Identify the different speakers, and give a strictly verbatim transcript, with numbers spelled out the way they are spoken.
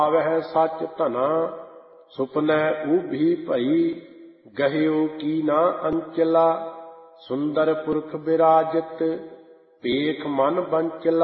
Speaker 1: ਆਵਹਿ ਸਚ ਧਨਾ ਸੁਪਨੈ ਊਭੀ ਭਈ ਗਹਿਓ ਕੀ ਨਾ ਅੰਚਲਾ ਸੁੰਦਰ ਪੁਰਖ ਬਿਰਾਜਤ ਭੇਖ ਮਨ ਬੰਚਲਾ।